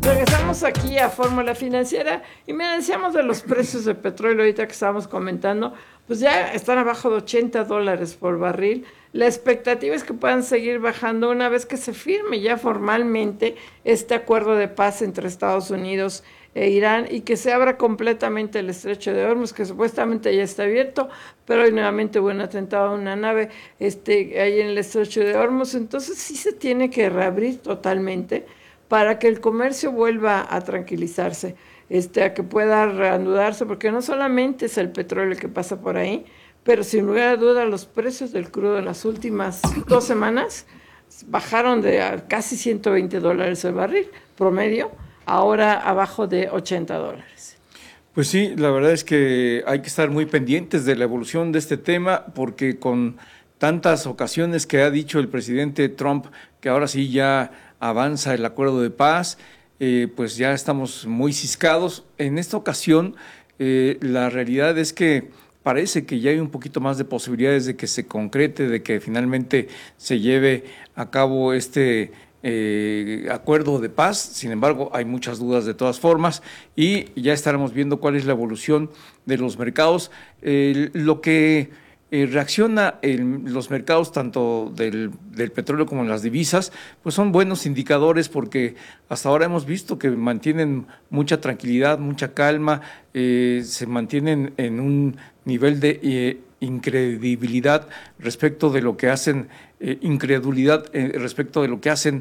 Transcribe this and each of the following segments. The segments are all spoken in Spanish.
Regresamos aquí a Fórmula Financiera y me decíamos de los precios del petróleo ahorita que estábamos comentando, pues ya están abajo de $80 por barril. La expectativa es que puedan seguir bajando una vez que se firme ya formalmente este acuerdo de paz entre Estados Unidos e Irán y que se abra completamente el estrecho de Hormuz, que supuestamente ya está abierto, pero hoy nuevamente hubo un atentado a una nave ahí en el estrecho de Hormuz. Entonces sí se tiene que reabrir totalmente para que el comercio vuelva a tranquilizarse, a que pueda reanudarse, porque no solamente es el petróleo que pasa por ahí, pero sin lugar a duda los precios del crudo en las últimas 2 semanas bajaron de casi $120 el barril promedio, ahora abajo de $80. Pues sí, la verdad es que hay que estar muy pendientes de la evolución de este tema, porque con tantas ocasiones que ha dicho el presidente Trump que ahora sí ya avanza el acuerdo de paz, pues ya estamos muy ciscados. En esta ocasión, la realidad es que parece que ya hay un poquito más de posibilidades de que se concrete, de que finalmente se lleve a cabo este acuerdo de paz. Sin embargo, hay muchas dudas de todas formas y ya estaremos viendo cuál es la evolución de los mercados. Lo que reacciona en los mercados tanto del petróleo como en las divisas, pues son buenos indicadores, porque hasta ahora hemos visto que mantienen mucha tranquilidad, mucha calma, se mantienen en un nivel de incredibilidad respecto de lo que hacen, incredulidad respecto de lo que hacen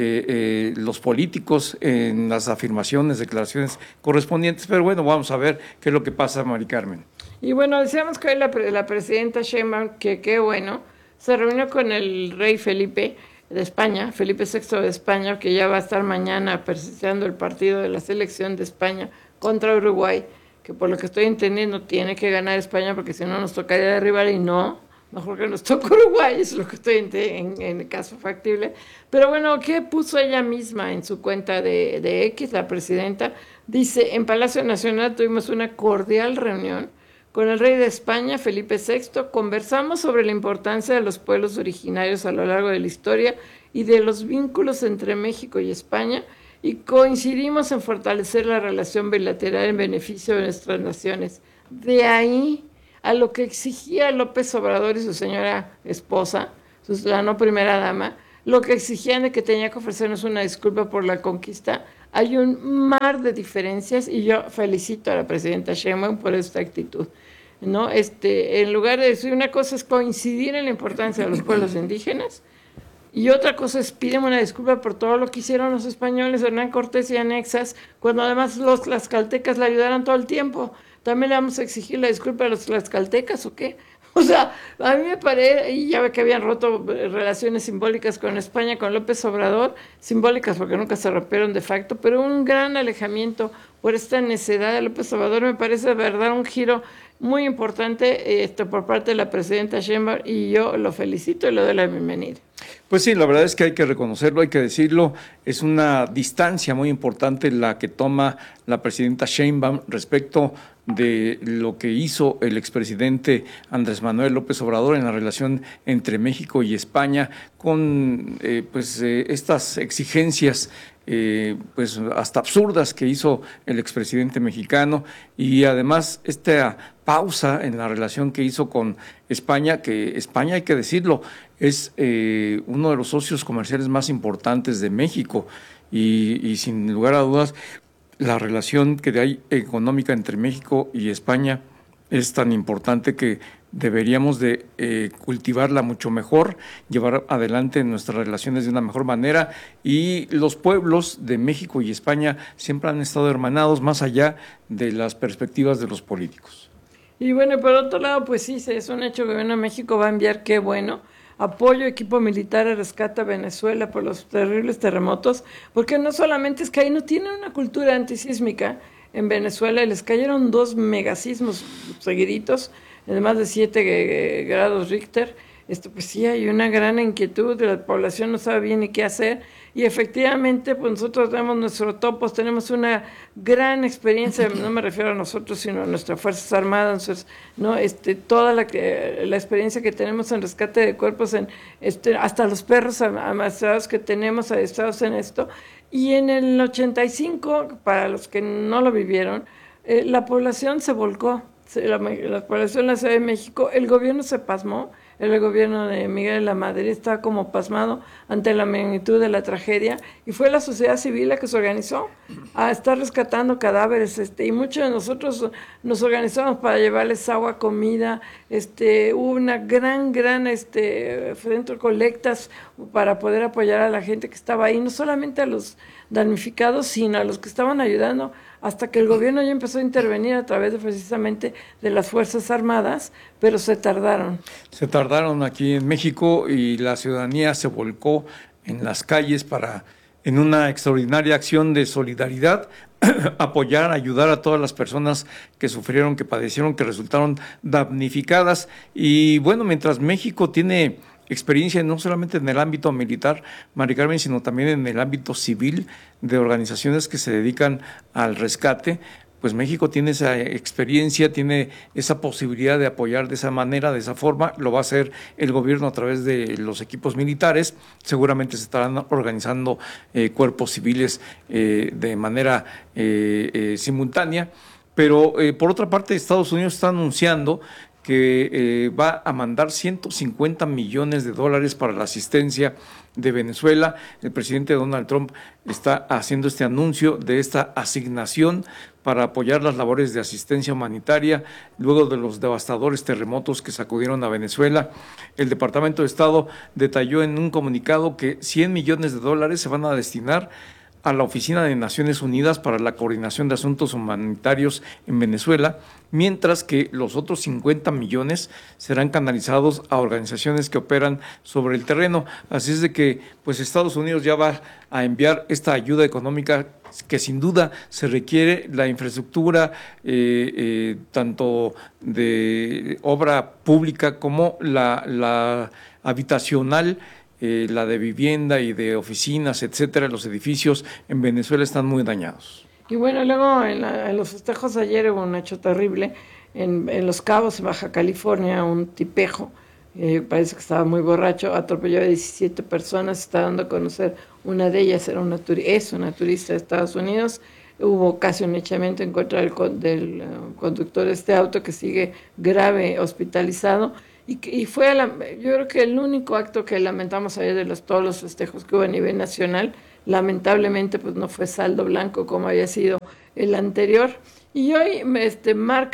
los políticos en las afirmaciones, declaraciones correspondientes. Pero bueno, vamos a ver qué es lo que pasa, Mari Carmen. Y bueno, decíamos que hoy la presidenta Sheinbaum, que qué bueno, se reunió con el rey Felipe de España, Felipe VI de España, que ya va a estar mañana presenciando el partido de la selección de España contra Uruguay, que por lo que estoy entendiendo tiene que ganar España, porque si no nos tocaría de rival y no, mejor que nos toque Uruguay, es lo que estoy en el caso factible. Pero bueno, ¿qué puso ella misma en su cuenta de X, la presidenta? Dice, en Palacio Nacional tuvimos una cordial reunión con el rey de España, Felipe VI, conversamos sobre la importancia de los pueblos originarios a lo largo de la historia y de los vínculos entre México y España, y coincidimos en fortalecer la relación bilateral en beneficio de nuestras naciones. De ahí a lo que exigía López Obrador y su señora esposa, la no primera dama, lo que exigían de que tenía que ofrecernos una disculpa por la conquista. Hay un mar de diferencias y yo felicito a la presidenta Sheinbaum por esta actitud, ¿no? En lugar de decir, una cosa es coincidir en la importancia de los pueblos indígenas y otra cosa es pídeme una disculpa por todo lo que hicieron los españoles, Hernán Cortés y anexas, cuando además los tlaxcaltecas la ayudaron todo el tiempo. ¿También le vamos a exigir la disculpa a los tlaxcaltecas o qué? O sea, a mí me parece, y ya ve que habían roto relaciones simbólicas con España, con López Obrador, simbólicas porque nunca se rompieron de facto, pero un gran alejamiento por esta necedad de López Obrador. Me parece de verdad un giro muy importante por parte de la presidenta Sheinbaum, y yo lo felicito y le doy la bienvenida. Pues sí, la verdad es que hay que reconocerlo, hay que decirlo, es una distancia muy importante la que toma la presidenta Sheinbaum respecto de lo que hizo el expresidente Andrés Manuel López Obrador en la relación entre México y España, con estas exigencias pues hasta absurdas que hizo el expresidente mexicano, y además esta pausa en la relación que hizo con España, que España, hay que decirlo, es uno de los socios comerciales más importantes de México, y sin lugar a dudas la relación que hay económica entre México y España es tan importante que deberíamos de cultivarla mucho mejor, llevar adelante nuestras relaciones de una mejor manera, y los pueblos de México y España siempre han estado hermanados más allá de las perspectivas de los políticos. Y bueno, por otro lado, pues sí, es un hecho que el gobierno de México va a enviar, qué bueno, apoyo, equipo militar de rescate a Venezuela por los terribles terremotos, porque no solamente es que ahí no tienen una cultura antisísmica en Venezuela, y les cayeron 2 megasismos seguiditos, de más de 7 grados Richter. Pues sí, hay una gran inquietud, la población no sabe bien ni qué hacer, y efectivamente pues nosotros tenemos nuestros topos, tenemos una gran experiencia, no me refiero a nosotros, sino a nuestras Fuerzas Armadas, ¿no? Toda la experiencia que tenemos en rescate de cuerpos, hasta los perros amaestrados que tenemos adiestrados en esto, Y en el 85, para los que no lo vivieron, la población se volcó, la población de la Ciudad de México, el gobierno se pasmó, el gobierno de Miguel de la Madrid estaba como pasmado ante la magnitud de la tragedia, y fue la sociedad civil la que se organizó a estar rescatando cadáveres, y muchos de nosotros nos organizamos para llevarles agua, comida, hubo una gran centro de colectas para poder apoyar a la gente que estaba ahí, no solamente a los damnificados, sino a los que estaban ayudando, hasta que el gobierno ya empezó a intervenir a través precisamente de las Fuerzas Armadas, pero se tardaron. Se tardaron aquí en México y la ciudadanía se volcó en las calles para, en una extraordinaria acción de solidaridad, apoyar, ayudar a todas las personas que sufrieron, que padecieron, que resultaron damnificadas. Y bueno, mientras México tiene experiencia no solamente en el ámbito militar, Mari Carmen, sino también en el ámbito civil de organizaciones que se dedican al rescate, pues México tiene esa experiencia, tiene esa posibilidad de apoyar de esa manera, de esa forma. Lo va a hacer el gobierno a través de los equipos militares. Seguramente se estarán organizando cuerpos civiles de manera simultánea. Pero por otra parte, Estados Unidos está anunciando que va a mandar $150 millones para la asistencia de Venezuela. El presidente Donald Trump está haciendo este anuncio de esta asignación para apoyar las labores de asistencia humanitaria luego de los devastadores terremotos que sacudieron a Venezuela. El Departamento de Estado detalló en un comunicado que $100 millones se van a destinar a la Oficina de Naciones Unidas para la Coordinación de Asuntos Humanitarios en Venezuela, mientras que los otros 50 millones serán canalizados a organizaciones que operan sobre el terreno. Así es de que pues Estados Unidos ya va a enviar esta ayuda económica que sin duda se requiere, la infraestructura tanto de obra pública como la habitacional, la de vivienda y de oficinas, etcétera. Los edificios en Venezuela están muy dañados. Y bueno, luego en los festejos ayer hubo un hecho terrible en Los Cabos, en Baja California, un tipejo, parece que estaba muy borracho, atropelló a 17 personas, está dando a conocer una de ellas, es una turista de Estados Unidos. Hubo casi un linchamiento en contra del conductor de este auto, que sigue grave, hospitalizado. Y fue, yo creo que el único acto que lamentamos ayer de todos los festejos que hubo a nivel nacional. Lamentablemente pues no fue saldo blanco como había sido el anterior. Y hoy Mark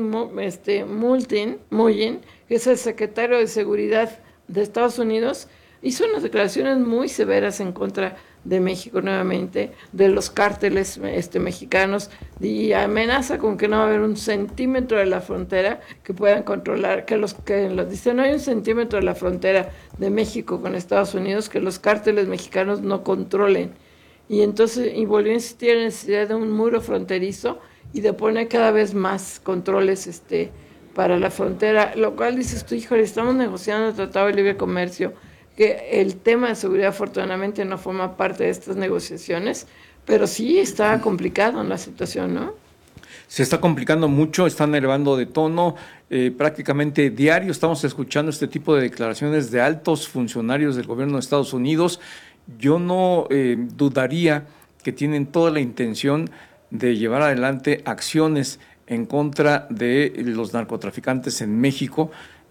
Mullen, que es el secretario de Seguridad de Estados Unidos, hizo unas declaraciones muy severas en contra de México nuevamente, de los cárteles mexicanos, y amenaza con que no va a haber un centímetro de la frontera que puedan controlar, dice, no hay un centímetro de la frontera de México con Estados Unidos que los cárteles mexicanos no controlen. Y entonces, y volvió a insistir en la necesidad de un muro fronterizo y de poner cada vez más controles para la frontera, lo cual dices tú, híjole, estamos negociando el Tratado de Libre Comercio, que el tema de seguridad afortunadamente no forma parte de estas negociaciones, pero sí está complicado en la situación, ¿no? Se está complicando mucho, están elevando de tono, prácticamente diario estamos escuchando este tipo de declaraciones de altos funcionarios del gobierno de Estados Unidos. Yo no dudaría que tienen toda la intención de llevar adelante acciones en contra de los narcotraficantes en México.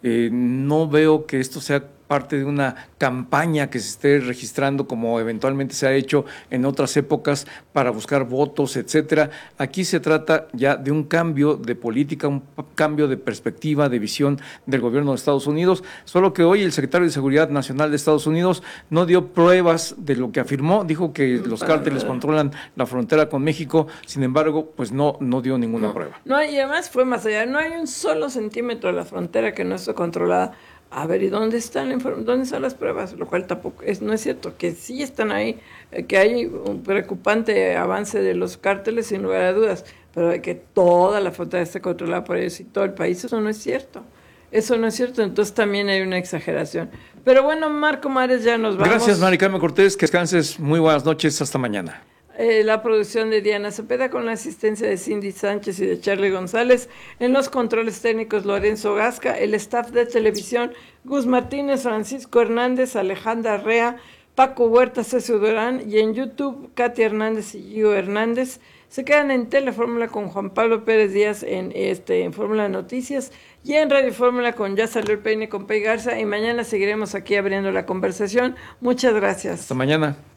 No veo que esto sea parte de una campaña que se esté registrando como eventualmente se ha hecho en otras épocas para buscar votos, etcétera. Aquí se trata ya de un cambio de política, un cambio de perspectiva, de visión del gobierno de Estados Unidos, solo que hoy el secretario de Seguridad Nacional de Estados Unidos no dio pruebas de lo que afirmó, dijo que los cárteles controlan la frontera con México, sin embargo, pues no dio ninguna prueba. No, y además fue más allá, no hay un solo centímetro de la frontera que no esté controlada. A ver, ¿y dónde están las pruebas? Lo cual tampoco no es cierto, que sí están ahí, que hay un preocupante avance de los cárteles sin lugar a dudas, pero de que toda la frontera esté controlada por ellos y todo el país, eso no es cierto. Eso no es cierto, entonces también hay una exageración. Pero bueno, Marco Mares, ya nos vamos. Gracias, Mari Carmen Cortés, que descanses, muy buenas noches, hasta mañana. La producción de Diana Cepeda con la asistencia de Cindy Sánchez y de Charlie González, en los controles técnicos Lorenzo Gasca, el staff de televisión Gus Martínez, Francisco Hernández, Alejandra Rea, Paco Huerta, César Durán, y en YouTube, Katy Hernández y Gio Hernández. Se quedan en Telefórmula con Juan Pablo Pérez Díaz en Fórmula Noticias y en Radio Fórmula con Ya Salió el Peine con Pei Garza, y mañana seguiremos aquí abriendo la conversación. Muchas gracias. Hasta mañana.